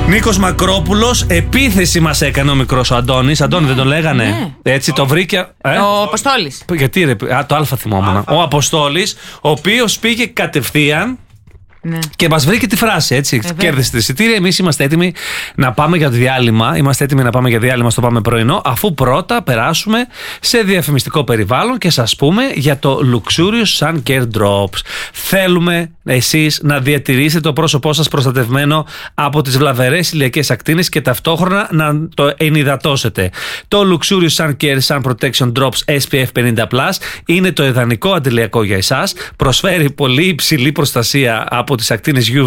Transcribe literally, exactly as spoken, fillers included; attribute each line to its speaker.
Speaker 1: Νίκος Μακρόπουλος, επίθεση μας έκανε ο μικρός ο Αντώνης. Αντώνη, ναι, δεν το λέγανε. Ναι. Έτσι το βρήκε. Ε?
Speaker 2: Ο Αποστόλης.
Speaker 1: Γιατί ρε, α, το Α θυμόμουν. Ο Αποστόλης, ο οποίος πήγε κατευθείαν. Ναι. Και μας βρήκε τη φράση, έτσι. Ε, κέρδισε τη εισιτήρια. Εμείς είμαστε έτοιμοι να πάμε για το διάλειμμα. Είμαστε έτοιμοι να πάμε για διάλειμμα στο Πάμε Πρωινό, αφού πρώτα περάσουμε σε διαφημιστικό περιβάλλον και σας πούμε για το Luxurious Sun Care Drops. Θέλουμε εσείς να διατηρήσετε το πρόσωπό σας προστατευμένο από τις βλαβερές ηλιακές ακτίνες και ταυτόχρονα να το ενυδατώσετε. Το Luxurious Sun Care Sun Protection Drops ες πι εφ πενήντα πλας είναι το ιδανικό αντιλιακό για εσάς. Προσφέρει πολύ υψηλή προστασία από τις ακτίνες γιου βι